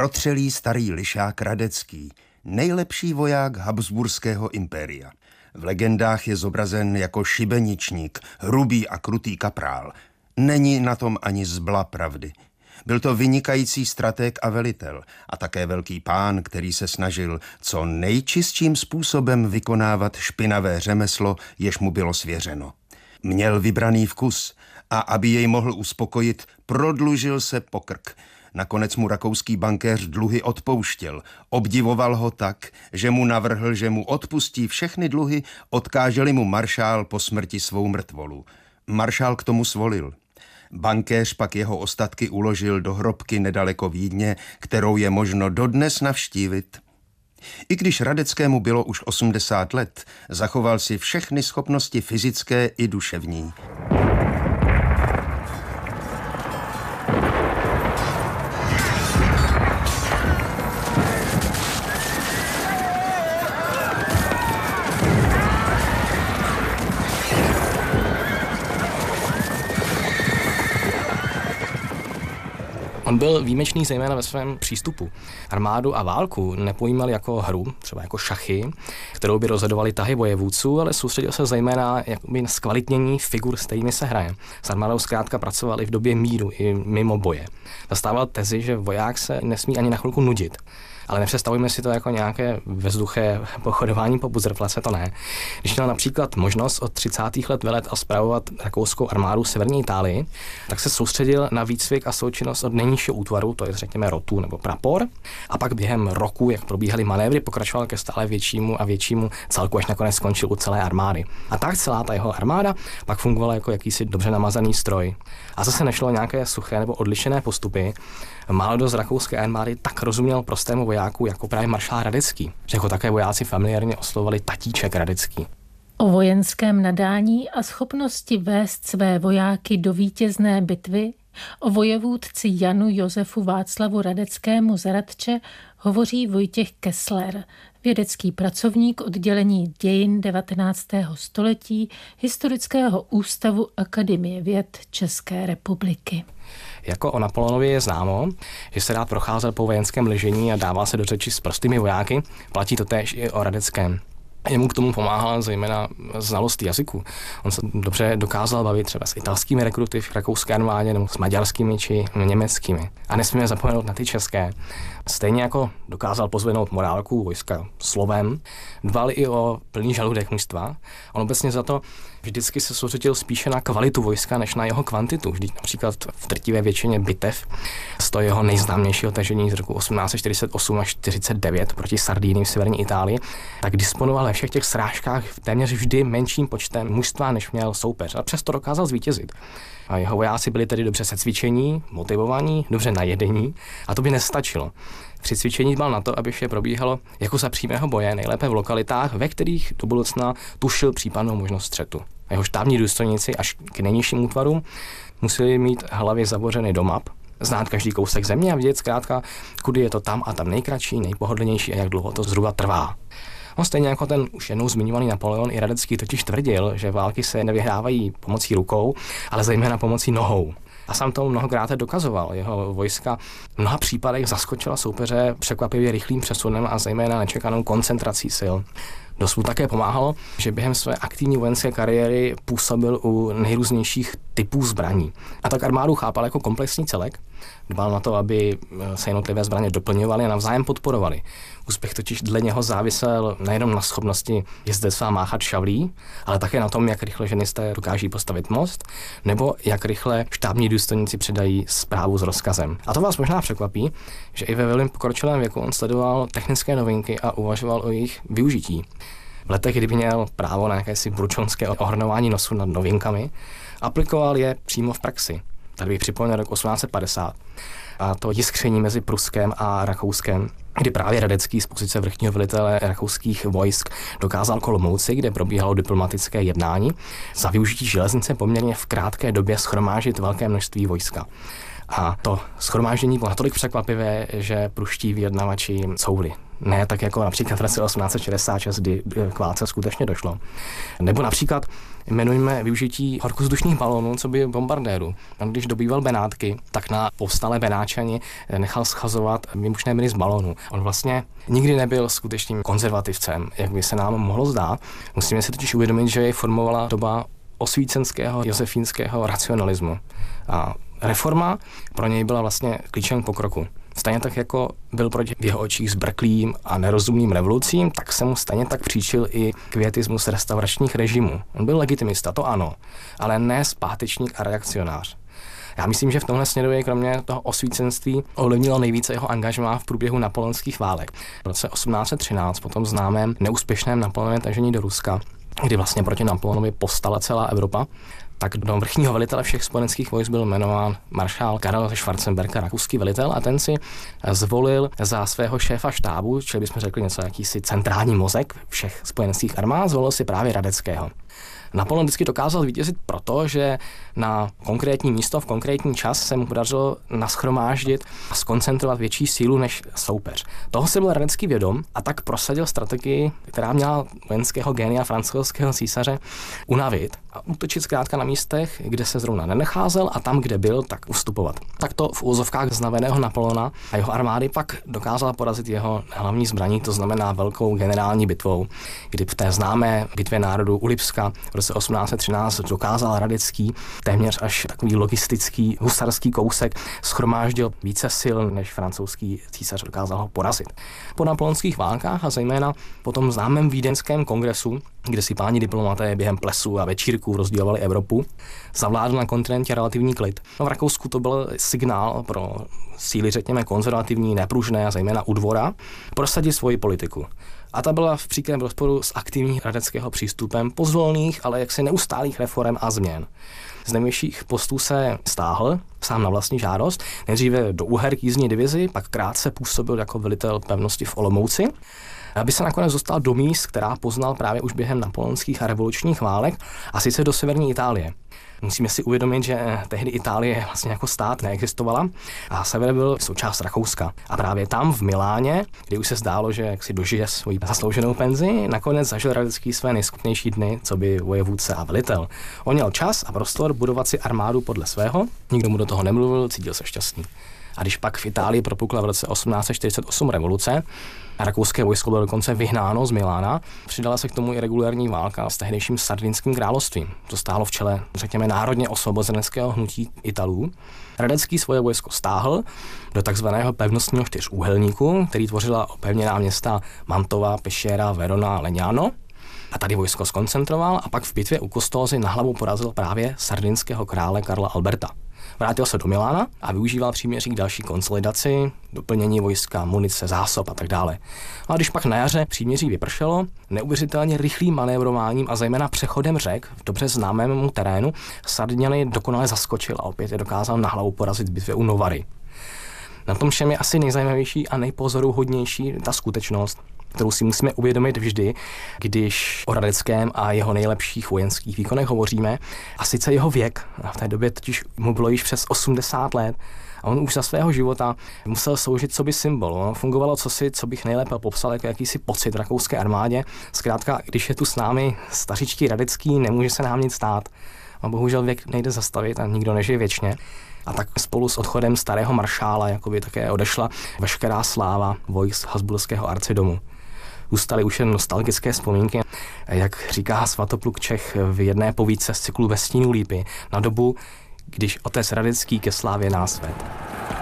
protřelý starý lišák Radecký, nejlepší voják habsburského impéria. V legendách je zobrazen jako šibeničník, hrubý a krutý kaprál. Není na tom ani zbla pravdy. Byl to vynikající stratég a velitel a také velký pán, který se snažil co nejčistším způsobem vykonávat špinavé řemeslo, jež mu bylo svěřeno. Měl vybraný vkus a aby jej mohl uspokojit, prodlužil se po krk. Nakonec mu rakouský bankéř dluhy odpouštěl. Obdivoval ho tak, že mu navrhl, že mu odpustí všechny dluhy, odkáže-li mu maršál po smrti svou mrtvolu. Maršál k tomu svolil. Bankéř pak jeho ostatky uložil do hrobky nedaleko Vídně, kterou je možno dodnes navštívit. I když Radeckému bylo už 80 let, zachoval si všechny schopnosti fyzické i duševní. On byl výjimečný zejména ve svém přístupu. Armádu a válku nepojímal jako hru, třeba jako šachy, kterou by rozhodovali tahy vojevůdců, ale soustředil se zejména na zkvalitnění figur, s kterými se hraje. S armádou zkrátka pracovali v době míru i mimo boje. Zastával tezi, že voják se nesmí ani na chvilku nudit. Ale nepředstavujme si to jako nějaké bezduché pochodování po Buzerflece, to ne. Když měl například možnost od 30. let velet a spravovat rakouskou armádu v severní Itálii, tak se soustředil na výcvik a součinnost od nejnižšího útvaru, to je řekněme rotu nebo prapor, a pak během roku, jak probíhaly manévry, pokračoval ke stále většímu a většímu celku, až nakonec skončil u celé armády. A tak celá ta jeho armáda pak fungovala jako jakýsi dobře namazaný stroj. A zase nešlo o nějaké suché nebo odlišené postupy. Málo kdo z rakouské armády tak rozuměl prostému vojáku jako právě maršál Radecký, že ho také vojáci familiárně oslovovali tatíček Radecký. O vojenském nadání a schopnosti vést své vojáky do vítězné bitvy, o vojevůdci Janu Josefu Václavu Radeckému z Radče hovoří Vojtěch Kessler, vědecký pracovník oddělení dějin 19. století Historického ústavu Akademie věd České republiky. Jako o Napoleonovi je známo, že se rád procházel po vojenském ležení a dával se do řeči s prostými vojáky, platí to též i o Radeckém. Jemu k tomu pomáhala zejména znalost jazyku. On se dobře dokázal bavit třeba s italskými rekruty v rakouské armádě nebo s maďarskými či německými. A nesmíme zapomenout na ty české. Stejně jako dokázal pozvednout morálku vojska slovem, dbal i o plný žaludek mužstva. On obecně za to vždycky se soustředil spíše na kvalitu vojska, než na jeho kvantitu. Vždyť například v drtivé většině bitev z toho jeho nejznámějšího tažení z roku 1848 až 49 proti Sardínii v severní Itálii, tak disponoval ve všech těch srážkách téměř vždy menším počtem mužstva, než měl soupeř. A přesto dokázal zvítězit. A jeho vojáci byli tedy dobře secvičení, motivovaní, dobře najedení a to by nestačilo. Při cvičení dbal na to, aby vše probíhalo jako za přímého boje, nejlépe v lokalitách, ve kterých do budoucna tušil případnou možnost střetu. Jeho štábní důstojníci až k nejnižším útvarům museli mít hlavy zabořeny do map, znát každý kousek země a vidět zkrátka, kudy je to tam a tam nejkratší, nejpohodlnější a jak dlouho to zhruba trvá. On stejně jako ten už jednou zmiňovaný Napoleon i Radecký totiž tvrdil, že války se nevyhrávají pomocí rukou, ale zejména pomocí nohou. A sám to mnohokrát dokazoval. Jeho vojska v mnoha případech zaskočila soupeře překvapivě rychlým přesunem a zejména nečekanou koncentrací sil. Dosud také pomáhalo, že během své aktivní vojenské kariéry působil u nejrůznějších typů zbraní. A tak armádu chápal jako komplexní celek, dbal na to, aby se jednotlivé zbraně doplňovaly a navzájem podporovaly. Úspěch totiž dle něho závisel nejenom na schopnosti jezdectva máchat šavlí, ale také na tom, jak rychle ženisté dokáží postavit most, nebo jak rychle štábní důstojníci předají zprávu s rozkazem. A to vás možná překvapí, že i ve velmi pokročilém věku on sledoval technické novinky a uvažoval o jejich využití. V letech, kdyby měl právo na jakési bručonské ohrnování nosu nad novinkami, aplikoval je přímo v praxi. Tady bych připomněl rok 1850 a to jiskření mezi Pruskem a Rakouskem, kdy právě Radecký z pozice vrchního velitele rakouských vojsk dokázal k Olomouci, kde probíhalo diplomatické jednání, za využití železnice poměrně v krátké době shromáždit velké množství vojska. A to shromáždění bylo natolik překvapivé, že pruští vyjednavači couvli. Ne tak jako například v roce 1866, kdy k válce skutečně došlo. Nebo například jmenujeme využití horkovzdušných balónů, co by bombardéru. Když dobýval Benátky, tak na povstalé Benáčani nechal schazovat výbušné miny z balónu. On vlastně nikdy nebyl skutečným konzervativcem, jak by se nám mohlo zdát. Musíme si totiž uvědomit, že jej formovala doba osvícenského josefínského racionalismu. A reforma pro něj byla vlastně klíčem k pokroku. Stejně tak, jako byl proti v jeho očích zbrklým a nerozumným revolucím, tak se mu stejně tak příčil i květismus restauračních režimů. On byl legitimista, to ano, ale ne zpátečník a reakcionář. Já myslím, že v tomhle směru je kromě toho osvícenství ovlivnilo nejvíce jeho angažmá v průběhu napoleonských válek. V roce 1813 po tom známém neúspěšném Napoleonově tažení do Ruska, kdy vlastně proti Napoleonovi povstala celá Evropa, tak do vrchního velitele všech spojeneckých vojsk byl jmenován maršál Karel Schwarzenberg, rakouský velitel, a ten si zvolil za svého šéfa štábu, čili bychom řekli něco jakýsi centrální mozek všech spojeneckých armád, zvolil si právě Radeckého. Napoleon vždycky dokázal zvítězit proto, že na konkrétní místo v konkrétní čas se mu podařilo nashromáždit a zkoncentrovat větší sílu než soupeř. Toho se byl Radecký vědom a tak prosadil strategii, která měla vojenského génia francouzského císaře unavit a útočit zkrátka na místech, kde se zrovna nenacházel, a tam, kde byl, tak ustupovat. Tak to v úzovkách znaveného Napoleona a jeho armády pak dokázala porazit jeho hlavní zbraní, to znamená velkou generální bitvou, kdy v té známé bitvě národů u Lipska v roce 1813 dokázal Radecký téměř až takový logistický husarský kousek shromáždil více sil, než francouzský císař dokázal ho porazit. Po napoleonských válkách a zejména po tom známém vídeňském kongresu, kde si páni diplomaté během plesů a večírků rozdělovali Evropu, zavládl na kontinentě relativní klid. V Rakousku to byl signál pro síly, řekněme, konzervativní, nepružné a zejména u dvora, prosadit svoji politiku. A ta byla v příkrém rozporu s aktivním Radeckého přístupem pozvolných, ale jaksi neustálých reforem a změn. Z nejvyšších postů se stáhl, sám na vlastní žádost, nejdříve do Uher k jízdní divizi, pak krátce působil jako velitel pevnosti v Olomouci, aby se nakonec dostal do míst, která poznal právě už během napoleonských a revolučních válek, a sice do severní Itálie. Musíme si uvědomit, že tehdy Itálie vlastně jako stát neexistovala a sever byl součást Rakouska. A právě tam v Miláně, kdy už se zdálo, že jak si dožije svoji zaslouženou penzi, nakonec zažil Radecký své nejskutnější dny, co by vojevůdce a velitel. On měl čas a prostor budovat si armádu podle svého, nikdo mu do toho nemluvil, cítil se šťastný. A když pak v Itálii propukla v roce 1848 revoluce a rakouské vojsko bylo dokonce vyhnáno z Milána, přidala se k tomu i regulární válka s tehdejším Sardinským královstvím. To stálo v čele, řekněme, národně osvobozeneckého hnutí Italů. Radecký svoje vojsko stáhl do takzvaného pevnostního čtyřúhelníku, který tvořila opevněná města Mantova, Peschiera, Verona a Legnano. A tady vojsko skoncentroval a pak v bitvě u Kostózy na hlavu porazil právě sardinského krále Karla Alberta. Vrátil se do Milána a využíval příměří k další konsolidaci, doplnění vojska, munice, zásob a tak dále. A když pak na jaře příměří vypršelo, neuvěřitelně rychlým manévrováním a zejména přechodem řek v dobře známému terénu Sardiňany dokonale zaskočil a opět je dokázal na hlavu porazit v bitvě u Novary. Na tom všem je asi nejzajímavější a nejpozoruhodnější ta skutečnost, kterou si musíme uvědomit vždy, když o Radeckém a jeho nejlepších vojenských výkonech hovoříme. A sice jeho věk. A v té době totiž mu bylo již přes 80 let. A on už za svého života musel sloužit coby symbol. Ono fungovalo cosi, co bych nejlépe popsal jako jakýsi pocit v rakouské armádě. Zkrátka, když je tu s námi stařičký Radecký, nemůže se nám nic stát. A bohužel věk nejde zastavit a nikdo nežije věčně. A tak spolu s odchodem starého maršála jakoby také odešla veškerá sláva vojsk habsburského arcidomu. Zůstaly už jen nostalgické vzpomínky, jak říká Svatopluk Čech v jedné povídce z cyklu Ve stínu lípy, na dobu, když otec Radecký ke slávě nás ved.